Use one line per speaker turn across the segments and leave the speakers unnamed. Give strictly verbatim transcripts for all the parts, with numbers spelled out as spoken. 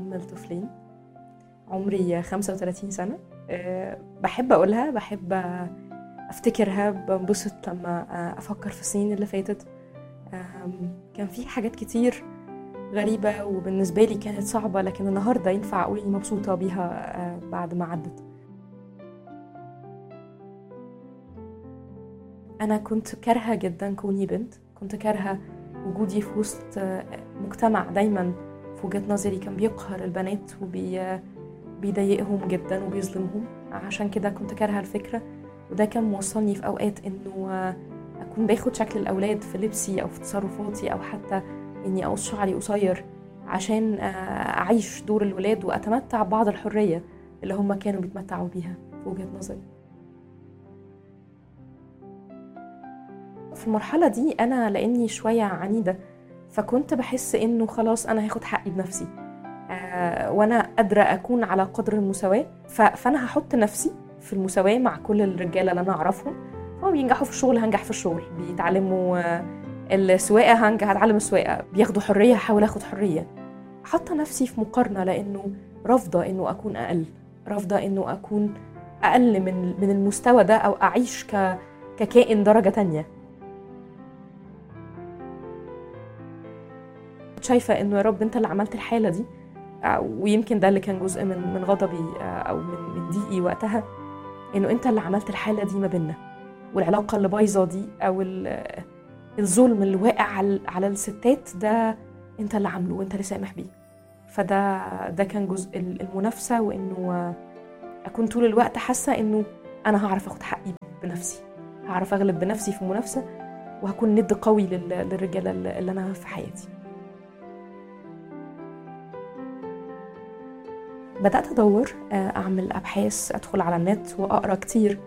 أم لطفلين، عمري خمسة وثلاثين سنة. أه بحب أقولها، بحب أفتكرها، بنبسط لما أفكر في السنين اللي فاتت. كان في حاجات كتير غريبة وبالنسبة لي كانت صعبة، لكن النهاردة ينفع أقول إني مبسوطة بيها بعد ما عدت. أنا كنت كارهة جدا كوني بنت، كنت كارهة وجودي في وسط مجتمع دايما في وجهة نظري كان بيقهر البنات وبيضايقهم جدا وبيظلمهم. عشان كده كنت كارهة الفكرة، وده كان موصلني في أوقات إنه أكون باخد شكل الأولاد في لبسي أو في تصرفاتي، أو حتى إني أقص شعري قصير عشان أعيش دور الولاد وأتمتع بعض الحرية اللي هم كانوا بيتمتعوا بيها في وجهة نظري. في المرحلة دي أنا لأني شوية عنيدة، فكنت بحس إنه خلاص أنا هاخد حقي بنفسي، آه وأنا قادرة أكون على قدر المساواة، فأنا هحط نفسي في المساواة مع كل الرجالة اللي أنا أعرفهم. هم بينجحوا في الشغل هنجح في الشغل، بيتعلموا آه السواقة هنجح هتعلم السواقة، بياخدوا حرية هحاول أخد حرية. حط نفسي في مقارنة لأنه رافضة إنه أكون أقل، رافضة إنه أكون أقل من من المستوى ده، أو أعيش ك ككائن درجة تانية. شايفة إنه يا رب أنت اللي عملت الحالة دي، ويمكن ده اللي كان جزء من من غضبي أو من من ضيقي وقتها، إنه أنت اللي عملت الحالة دي ما بيننا، والعلاقة اللي بايظة دي أو الظلم اللي واقع على الستات ده أنت اللي عامله وأنت اللي سامح بيه. فده ده كان جزء المنافسة، وإنه أكون طول الوقت حاسة إنه أنا هعرف أخد حقي بنفسي، هعرف أغلب بنفسي في المنافسة، وهكون ند قوي للرجالة اللي أنا في حياتي. بدأت أدور، أعمل أبحاث، أدخل على النت وأقرأ كتير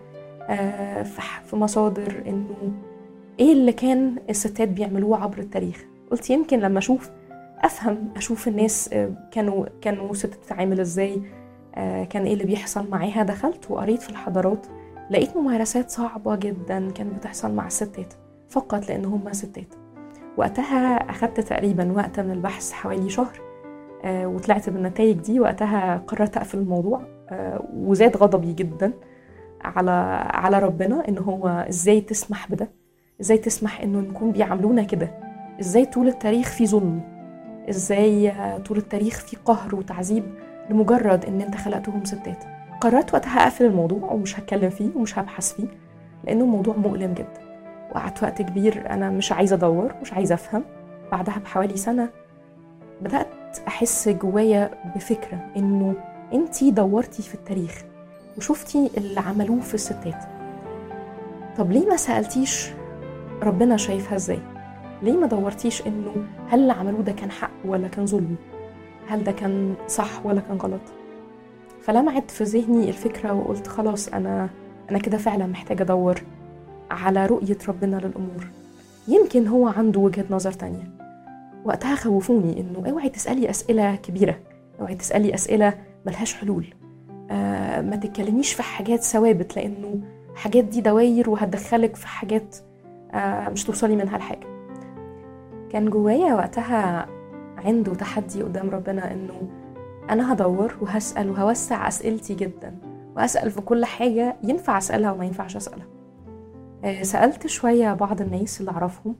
في مصادر إنه إيه اللي كان الستات بيعملوه عبر التاريخ. قلت يمكن لما أشوف أفهم، أشوف الناس كانوا كانوا ستات تتعامل إزاي، كان إيه اللي بيحصل معاها. دخلت وقريت في الحضارات، لقيت ممارسات صعبة جدا كانت بتحصل مع الستات فقط لأن هم ستات. وقتها أخذت تقريبا وقت من البحث حوالي شهر، آه وطلعت بالنتائج دي. وقتها قررت أقفل الموضوع، آه وزاد غضبي جدا على على ربنا، إنه هو إزاي تسمح بده، إزاي تسمح إنه نكون بيعاملونا كده، إزاي طول التاريخ في ظلم، إزاي آه طول التاريخ في قهر وتعذيب لمجرد إن أنت خلقتهم ستات. قررت وقتها أقفل الموضوع ومش هتكلم فيه ومش هبحث فيه، لأنه موضوع مؤلم جدا. وقعدت وقت كبير أنا مش عايزة أدور، مش عايزة أفهم. بعدها بحوالي سنة بدأت أحس جوايا بفكرة إنه أنتي دورتي في التاريخ وشفتي اللي عملوه في الستات، طب ليه ما سألتيش ربنا شايفها إزاي؟ ليه ما دورتيش إنه هل اللي عملوه ده كان حق ولا كان ظلم؟ هل ده كان صح ولا كان غلط؟ فلمعت في ذهني الفكرة وقلت خلاص أنا أنا كده فعلا محتاجة أدور على رؤية ربنا للأمور، يمكن هو عنده وجهة نظر تانية. وقتها خوفوني إنه اوعي تسألي أسئلة كبيرة، اوعي تسألي أسئلة ملهاش حلول، آه ما تتكلميش في حاجات ثوابت، لأنه حاجات دي دواير وهتدخلك في حاجات آه مش توصلي منها لحاجة. كان جوايا وقتها عنده تحدي قدام ربنا، إنه أنا هدور وهسأل وهوسع أسئلتي جدا، وأسأل في كل حاجة ينفع أسألها وما ينفعش أسألها. آه سألت شوية بعض الناس اللي أعرفهم،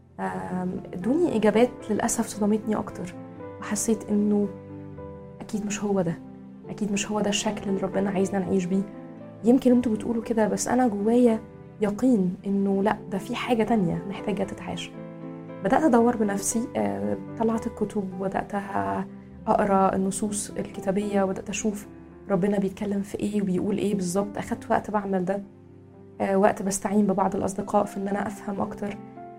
ادوني إجابات للأسف صدمتني أكتر، وحسيت إنه أكيد مش هو ده، أكيد مش هو ده الشكل اللي ربنا عايزنا نعيش بيه. يمكن أنتوا بتقولوا كده، بس أنا جوايا يقين إنه لأ، ده في حاجة تانية محتاجة تتعاش. بدأت أدور بنفسي، طلعت الكتب وبدأت أقرأ النصوص الكتابية، وبدأت أشوف ربنا بيتكلم في إيه وبيقول إيه بالظبط. أخدت وقت بعمل ده، وقت بستعين ببعض الأصدقاء في إن أنا أفهم أكتر.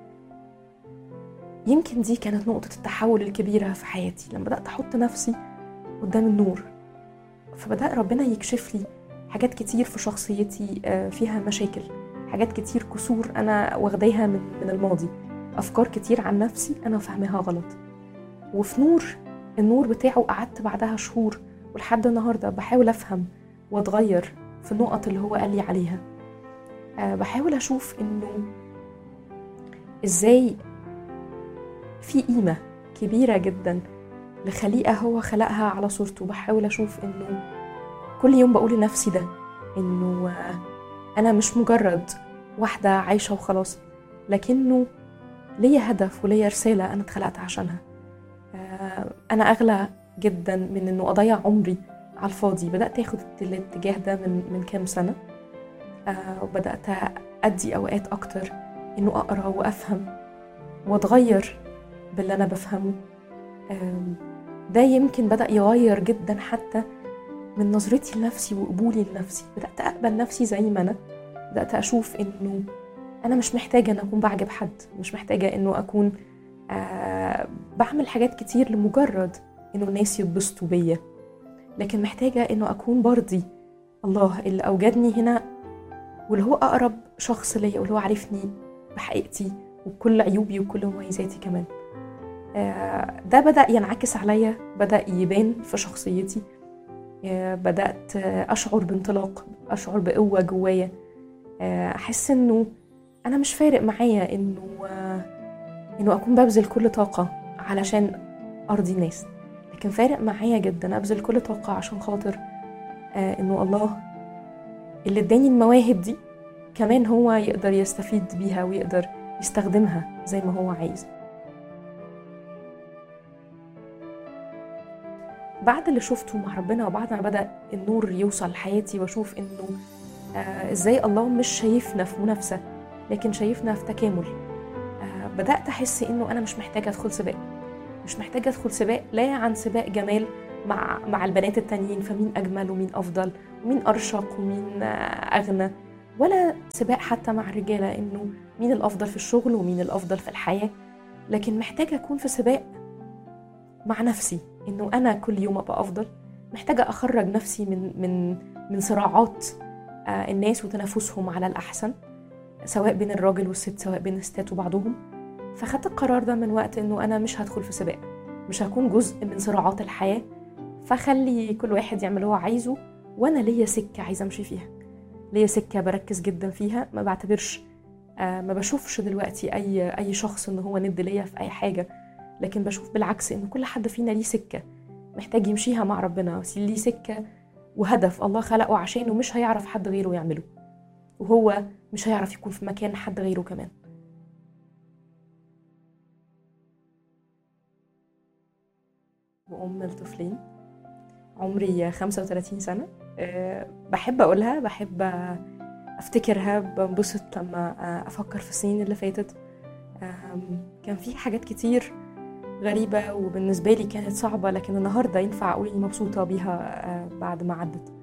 يمكن دي كانت نقطة التحول الكبيرة في حياتي، لما بدأت أحط نفسي قدام النور، فبدأ ربنا يكشف لي حاجات كتير في شخصيتي فيها مشاكل، حاجات كتير كسور أنا واخداها من من الماضي، أفكار كتير عن نفسي أنا فهمها غلط. وفي نور النور بتاعه قعدت بعدها شهور، ولحد النهاردة بحاول أفهم وأتغير في النقط اللي هو قال لي عليها. بحاول أشوف إنه إزاي في قيمة كبيرة جدا لخليقة هو خلقها على صورته. بحاول أشوف إنه كل يوم بقول لنفسي ده، إنه أنا مش مجرد واحدة عايشة وخلاص، لكنه ليا هدف وليا رسالة أنا اتخلقت عشانها. أنا أغلى جدا من إنه أضيع عمري على الفاضي. بدأت أخد الاتجاه ده من من كام سنة، وبدأت أدي أوقات أكتر إنه أقرأ وأفهم وأتغير باللي أنا بفهمه. ده يمكن بدأ يغير جدا حتى من نظرتي لنفسي وقبولي لنفسي. بدأت أقبل نفسي زي ما أنا. بدأت أشوف إنه أنا مش محتاجة أن أكون بعجب حد، مش محتاجة إنه أكون آه بعمل حاجات كتير لمجرد إنه الناس يتبسطوا بيا، لكن محتاجة إنه أكون برضي الله اللي أوجدني هنا، واللي هو أقرب شخص ليا، واللي هو عارفني بحقيقتي وبكل عيوبي وكل مميزاتي كمان. آه ده بدأ ينعكس عليا، بدأ يبان في شخصيتي. آه بدأت أشعر بانطلاق، أشعر بقوة جوايا. آه أحس إنه أنا مش فارق معايا إنه آه إنه أكون ببذل كل طاقة علشان أرضي الناس، لكن فارق معايا جدا أبذل كل طاقة عشان خاطر آه إنه الله اللي اداني المواهب دي كمان هو يقدر يستفيد بيها ويقدر يستخدمها زي ما هو عايز. بعد اللي شفته مع ربنا، وبعد ما بدأ النور يوصل لحياتي واشوف إنه آه إزاي الله مش شايفنا في منافسة لكن شايفنا في تكامل، آه بدأت أحس إنه أنا مش محتاجة أدخل سباق. مش محتاجة أدخل سباق لا عن سباق جمال مع مع البنات التانيين، فمين أجمل ومين أفضل ومين أرشق ومين أغنى، ولا سباق حتى مع الرجالة إنه مين الأفضل في الشغل ومين الأفضل في الحياة. لكن محتاجة أكون في سباق مع نفسي، إنه أنا كل يوم أبقى أفضل. محتاجة أخرج نفسي من من من صراعات الناس وتنافسهم على الأحسن، سواء بين الراجل والست، سواء بين الستات وبعضهم. فخدت القرار ده من وقت إنه أنا مش هدخل في سباق، مش هكون جزء من صراعات الحياة، فخلي كل واحد يعمل هو عايزه، وأنا ليا سكة عايزة أمشي فيها، ليا سكة بركز جدا فيها. ما بعتبرش آه ما بشوفش دلوقتي أي أي شخص إنه هو ند ليا في أي حاجة، لكن بشوف بالعكس إنه كل حد فينا ليه سكة محتاج يمشيها مع ربنا، ليه سكة وهدف الله خلقه عشانه مش هيعرف حد غيره يعمله، وهو مش هيعرف يكون في مكان حد غيره كمان. وأم لطفلين، عمري خمسة وثلاثين سنة. أه بحب أقولها، بحب أفتكرها، بنبسط لما أفكر في السنين اللي فاتت. كان في حاجات كتير غريبة وبالنسبة لي كانت صعبة، لكن النهاردة ينفع أقول إني مبسوطة بيها بعد ما عدت.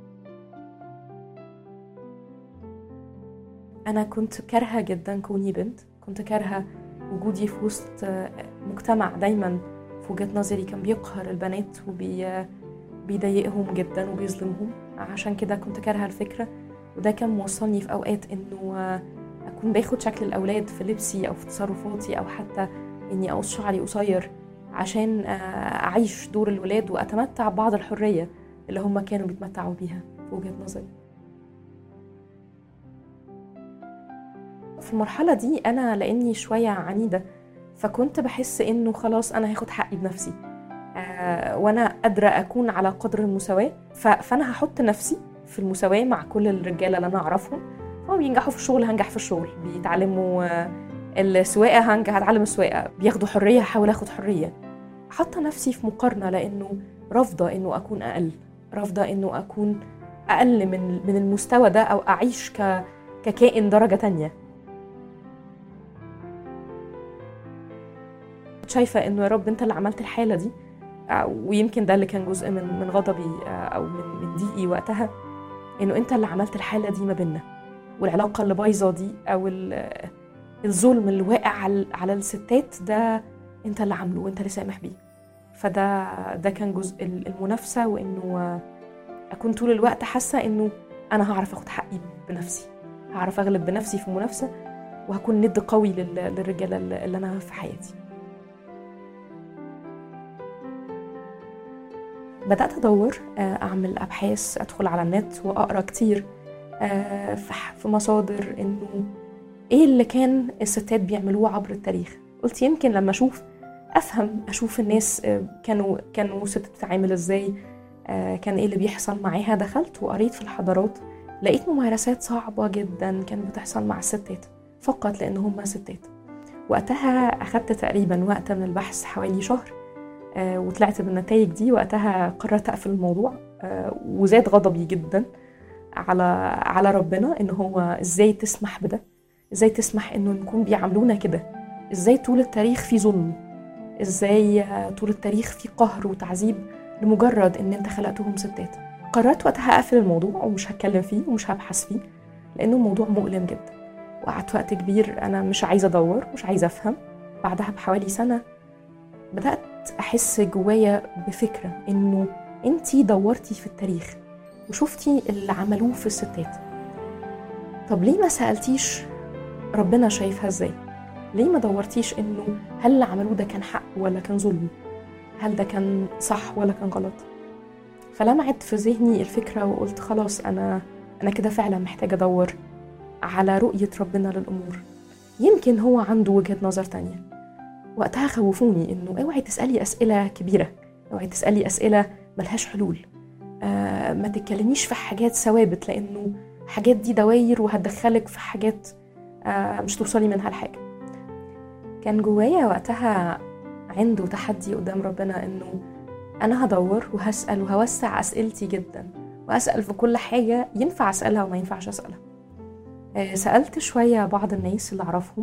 أنا كنت كارهة جدا كوني بنت، كنت كارهة وجودي في وسط مجتمع دايما في وجهة نظري كان بيقهر البنات وبيضايقهم جدا وبيظلمهم. عشان كده كنت كارهة الفكرة، وده كان موصلني في أوقات إنه أكون باخد شكل الأولاد في لبسي أو في تصرفاتي، أو حتى إني أقص شعري قصير عشان أعيش دور الولاد وأتمتع ببعض الحرية اللي هم كانوا بيتمتعوا بيها في وجهة نظري. في المرحلة دي أنا لأني شوية عنيدة، فكنت بحس إنه خلاص أنا هاخد حقي بنفسي، آه وأنا قادرة أكون على قدر المساواة، فأنا هحط نفسي في المساواة مع كل الرجالة اللي أنا أعرفهم. هم بينجحوا في الشغل هنجح في الشغل، بيتعلموا آه السواقة هنجح هتعلم السواقة، بياخدوا حرية هحاول أخد حرية. حاطة نفسي في مقارنة لأنه رافضة إنه أكون أقل، رافضة إنه أكون أقل من من المستوى ده، أو أعيش ك ككائن درجة تانية. شايفة إنه يا رب أنت اللي عملت الحالة دي، ويمكن ده اللي كان جزء من من غضبي أو من من ضيقي وقتها، إنه أنت اللي عملت الحالة دي ما بيننا، والعلاقة اللي بايظة دي أو الظلم اللي واقع على على الستات ده أنت اللي عامله وأنت اللي سامح بيه. فده ده كان جزء المنافسة، وإنه أكون طول الوقت حاسة إنه أنا هعرف أخد حقي بنفسي، هعرف أغلب بنفسي في المنافسة، وهكون ند قوي للرجالة اللي أنا في حياتي. بدأت أدور، أعمل أبحاث، أدخل على النت وأقرأ كتير في مصادر إنه إيه اللي كان الستات بيعملوه عبر التاريخ. قلت يمكن لما أشوف افهم، اشوف الناس كانوا كانوا ست بتتعامل ازاي، كان ايه اللي بيحصل معاها. دخلت وقريت في الحضارات، لقيت ممارسات صعبة جدا كانت بتحصل مع الستات فقط لان هم ستات. وقتها اخدت تقريبا وقت من البحث حوالي شهر، وطلعت بالنتائج دي. وقتها قررت اقفل الموضوع، وزاد غضبي جدا على على ربنا، ان هو ازاي تسمح بده، ازاي تسمح انه نكون بيعاملونا كده، ازاي طول التاريخ في ظلم، ازاي طول التاريخ في قهر وتعذيب لمجرد ان انت خلقتهم ستات. قررت وقتها اقفل الموضوع ومش هتكلم فيه ومش هبحث فيه، لانه الموضوع مؤلم جدا. وقعدت وقت كبير انا مش عايزه ادور، مش عايزه افهم. بعدها بحوالي سنه بدات احس جوايا بفكره انه انتي دورتي في التاريخ وشفتي اللي عملوه في الستات، طب ليه ما سالتيش ربنا شايفها ازاي؟ ليه ما دورتيش انه هل اللي عملوه ده كان حق ولا كان ظلم؟ هل ده كان صح ولا كان غلط؟ فلمعت في ذهني الفكرة وقلت خلاص أنا أنا كده فعلا محتاجة أدور على رؤية ربنا للأمور، يمكن هو عنده وجهة نظر تانية. وقتها خوفوني إنه اوعي تسألي أسئلة كبيرة، اوعي تسألي أسئلة ملهاش حلول، آه ما تتكلميش في حاجات ثوابت، لأنه حاجات دي دواير وهتدخلك في حاجات آه مش توصلي منها لحاجة. كان جوايا وقتها عنده تحدي قدام ربنا، إنه أنا هدور وهسأل وهوسع أسئلتي جدا، وأسأل في كل حاجة ينفع أسألها وما ينفعش أسألها. أه سألت شوية بعض الناس اللي أعرفهم،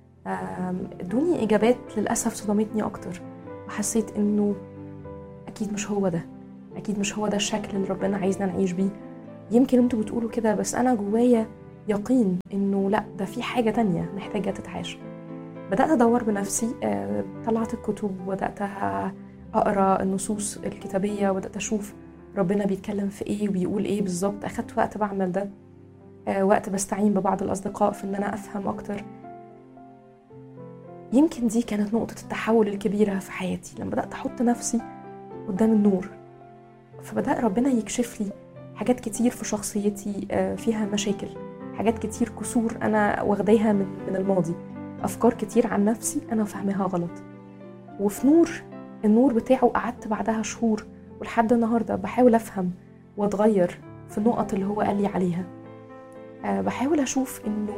ادوني إجابات للأسف صدمتني أكتر، وحسيت إنه أكيد مش هو ده، أكيد مش هو ده الشكل اللي ربنا عايزنا نعيش بيه. يمكن أنتوا بتقولوا كده، بس أنا جوايا يقين إنه لأ، ده في حاجة تانية محتاجة تتعاش. بدأت أدور بنفسي، أه طلعت الكتب وبدأت أقرأ النصوص الكتابية، وبدأت أشوف ربنا بيتكلم في إيه وبيقول إيه بالظبط. أخدت وقت بعمل ده، أه وقت بستعين ببعض الأصدقاء في إن أنا أفهم أكتر. يمكن دي كانت نقطة التحول الكبيرة في حياتي، لما بدأت أحط نفسي قدام النور، فبدأ ربنا يكشف لي حاجات كتير في شخصيتي أه فيها مشاكل، حاجات كتير كسور أنا واخداها من, من الماضي، أفكار كتير عن نفسي أنا فهمها غلط. وفي نور النور بتاعه قعدت بعدها شهور، ولحد النهاردة بحاول أفهم وأتغير في النقط اللي هو قال لي عليها. أه بحاول أشوف إنه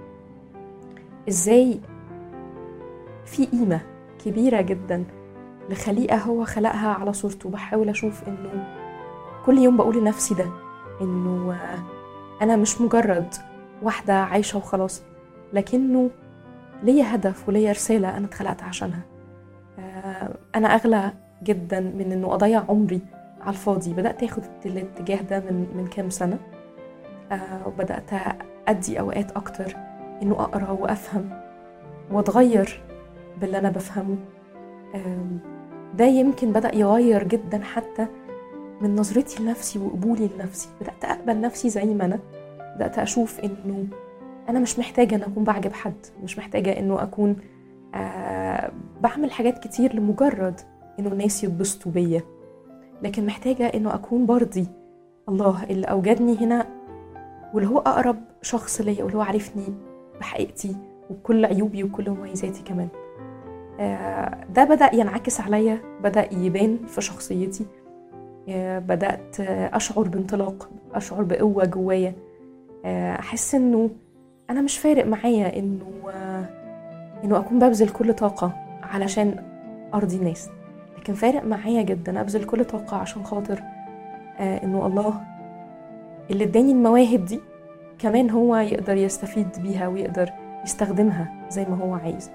إزاي في قيمة كبيرة جدا لخليقة هو خلقها على صورته. بحاول أشوف إنه كل يوم بقول لنفسي ده، إنه أنا مش مجرد واحدة عايشة وخلاص، لكنه ليا هدف وليا رسالة أنا اتخلقت عشانها. أنا أغلى جدا من إنه أضيع عمري على الفاضي. بدأت أخذ الاتجاه ده من من كام سنة، وبدأت أدي أوقات أكتر إنه أقرأ وأفهم وأتغير باللي أنا بفهمه. ده يمكن بدأ يغير جدا حتى من نظرتي لنفسي وقبولي لنفسي. بدأت أقبل نفسي زي ما أنا، بدأت أشوف إنه أنا مش محتاجة أن أكون بعجب حد، مش محتاجة إنه أكون أه بعمل حاجات كتير لمجرد إنه الناس يتبسطوا بيا، لكن محتاجة إنه أكون برضي الله اللي أوجدني هنا، واللي هو أقرب شخص ليا، واللي هو عارفني بحقيقتي وبكل عيوبي وكل مميزاتي كمان. أه ده بدأ ينعكس عليا، بدأ يبان في شخصيتي. أه بدأت أشعر بانطلاق، أشعر بقوة جوايا، أه أحس إنه أنا مش فارق معايا إنه إنه أكون ببذل كل طاقة علشان أرضي الناس، لكن فارق معايا جدا أبذل كل طاقة عشان خاطر آه إنه الله اللي اداني المواهب دي كمان هو يقدر يستفيد بيها ويقدر يستخدمها زي ما هو عايز.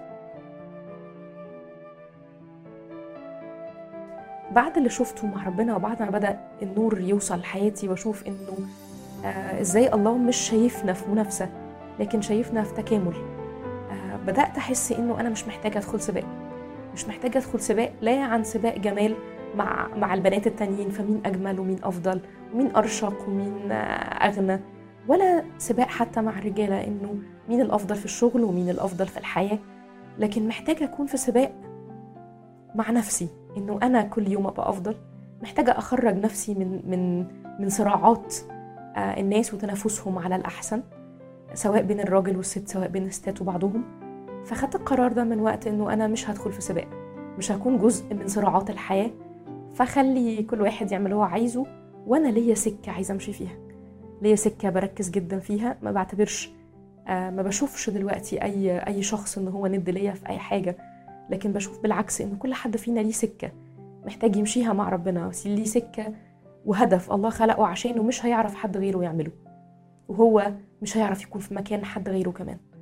بعد اللي شفته مع ربنا، وبعد ما بدأ النور يوصل لحياتي واشوف إنه آه إزاي الله مش شايفنا في منافسة، لكن شايفنا في تكامل، آه بدأت أحس إنه أنا مش محتاجة أدخل سباق، مش محتاجة أدخل سباق لا عن سباق جمال مع مع البنات التانيين، فمين أجمل ومين أفضل ومين أرشق ومين أغنى، ولا سباق حتى مع الرجالة إنه مين الأفضل في الشغل ومين الأفضل في الحياة، لكن محتاجة أكون في سباق مع نفسي، إنه أنا كل يوم أبقى أفضل. محتاجة أخرج نفسي من من من صراعات الناس وتنافسهم على الأحسن، سواء بين الراجل والست، سواء بين الستات وبعضهم. فخدت القرار ده من وقت إنه أنا مش هدخل في سباق، مش هكون جزء من صراعات الحياة. فخلي كل واحد يعمل هو عايزه، وانا ليا سكة عايزة امشي فيها، ليا سكة بركز جدا فيها. ما بعتبرش آه ما بشوفش دلوقتي اي اي شخص ان هو ند ليا في اي حاجة، لكن بشوف بالعكس ان كل حد فينا ليه سكة محتاج يمشيها مع ربنا، ليه سكة وهدف الله خلقه عشانه، مش هيعرف حد غيره يعمله، وهو مش هيعرف يكون في مكان حد غيره كمان.